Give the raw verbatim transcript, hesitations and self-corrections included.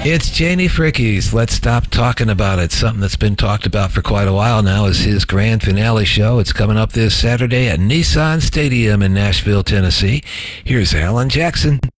It's Janie Fricke's Let's Stop Talking About It. Something that's been talked about for quite a while now is his grand finale show. It's coming up this Saturday at Nissan Stadium in Nashville, Tennessee. Here's Alan Jackson.